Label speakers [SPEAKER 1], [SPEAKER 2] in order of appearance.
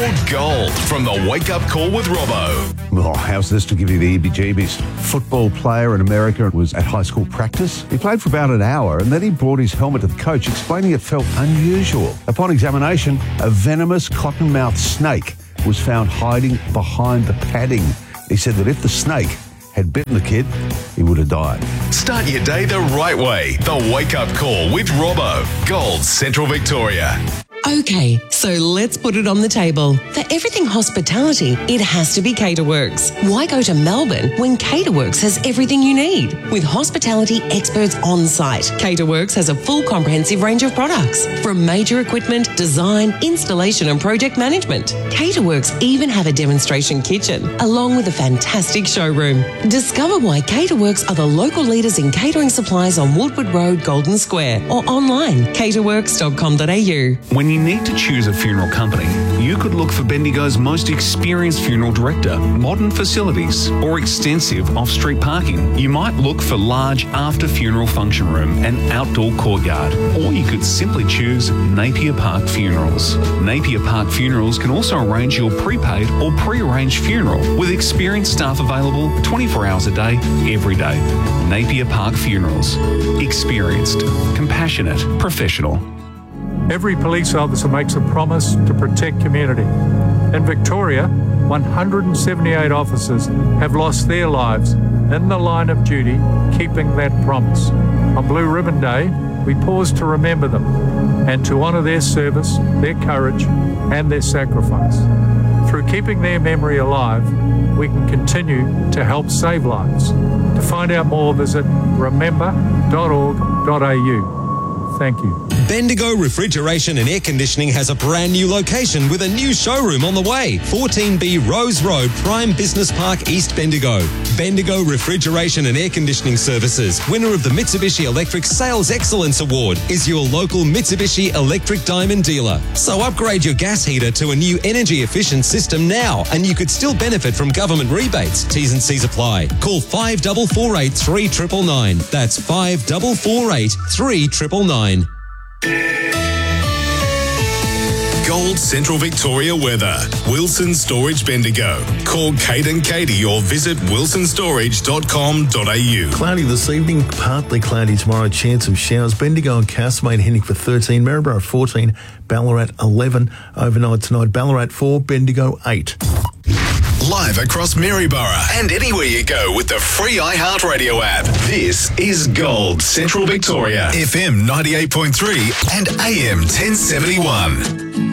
[SPEAKER 1] Gold from the Wake Up Call with Robbo.
[SPEAKER 2] Oh, how's this to give you the heebie-jeebies? Football player in America was at high school practice. He played for about an hour and then he brought his helmet to the coach, explaining it felt unusual. Upon examination, a venomous cottonmouth snake was found hiding behind the padding. He said that if the snake had bitten the kid, he would have died.
[SPEAKER 1] Start your day the right way. The Wake Up Call with Robbo. Gold, Central Victoria.
[SPEAKER 3] Okay, so let's put it on the table. For everything hospitality, it has to be Caterworks. Why go to Melbourne when Caterworks has everything you need? With hospitality experts on site, Caterworks has a full comprehensive range of products, from major equipment, design, installation and project management. Caterworks even have a demonstration kitchen, along with a fantastic showroom. Discover why Caterworks are the local leaders in catering supplies on Woodward Road, Golden Square, or online, caterworks.com.au.
[SPEAKER 4] When you need to choose a funeral company, you could look for Bendigo's most experienced funeral director, modern facilities, or extensive off-street parking. You might look for large after-funeral function room and outdoor courtyard, or you could simply choose Napier Park Funerals. Napier Park Funerals can also arrange your prepaid or pre-arranged funeral with experienced staff available 24 hours a day, every day. Napier Park Funerals. Experienced, compassionate, professional.
[SPEAKER 5] Every police officer makes a promise to protect community. In Victoria, 178 officers have lost their lives in the line of duty, keeping that promise. On Blue Ribbon Day, we pause to remember them and to honour their service, their courage and their sacrifice. Through keeping their memory alive, we can continue to help save lives. To find out more, visit remember.org.au. Thank you.
[SPEAKER 6] Bendigo Refrigeration and Air Conditioning has a brand new location with a new showroom on the way. 14B Rose Road, Prime Business Park, East Bendigo. Bendigo Refrigeration and Air Conditioning Services, winner of the Mitsubishi Electric Sales Excellence Award, is your local Mitsubishi Electric Diamond dealer. So upgrade your gas heater to a new energy efficient system now, and you could still benefit from government rebates. T's and C's apply. Call 5448 3999. That's 5448 3999.
[SPEAKER 1] Gold Central Victoria weather. Wilson Storage Bendigo. Call Kate and Katie or visit wilsonstorage.com.au.
[SPEAKER 7] Cloudy this evening, partly cloudy tomorrow, chance of showers. Bendigo and Castlemaine heading for 13, Maryborough 14, Ballarat 11. Overnight tonight, Ballarat 4, Bendigo 8.
[SPEAKER 1] Live across Maryborough and anywhere you go with the free iHeartRadio app. This is Gold Central Victoria. FM 98.3 and AM 1071.